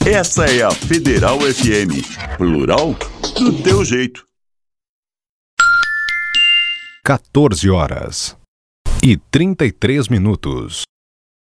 Essa é a Federal FM, plural do teu jeito. 14h33.